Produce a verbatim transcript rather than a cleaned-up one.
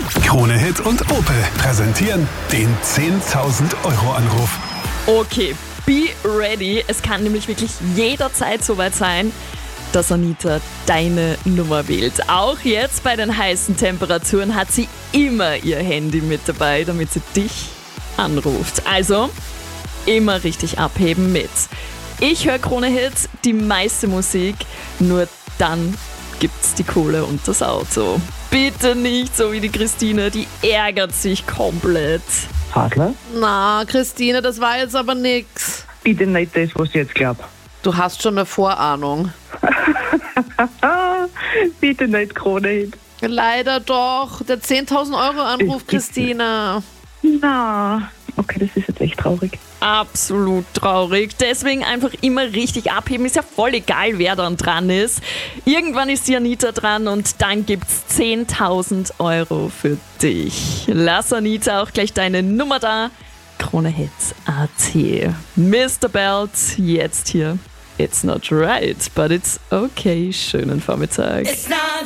Krone Hit und Opel präsentieren den zehntausend Euro Anruf. Okay, be ready. Es kann nämlich wirklich jederzeit soweit sein, dass Anita deine Nummer wählt. Auch jetzt bei den heißen Temperaturen hat sie immer ihr Handy mit dabei, damit sie dich anruft. Also immer richtig abheben mit Ich höre Krone Hit, die meiste Musik, nur dann gibt's die Kohle und das Auto. Bitte nicht so wie die Christine, die ärgert sich komplett. Adler? Na, Christine, das war jetzt aber nix. Bitte nicht das, was ich jetzt glaube. Du hast schon eine Vorahnung. Bitte nicht Krone Hit. Leider doch. Der zehntausend Euro Anruf, Christine. Na, okay, das ist jetzt echt traurig. Absolut traurig. Deswegen einfach immer richtig abheben. Ist ja voll egal, wer dann dran ist. Irgendwann ist die Anita dran und dann gibt's zehntausend Euro für dich. Lass Anita auch gleich deine Nummer da. Krone Hit Punkt A T. Mister Belt, jetzt hier. It's not right, but it's okay. Schönen Vormittag. It's not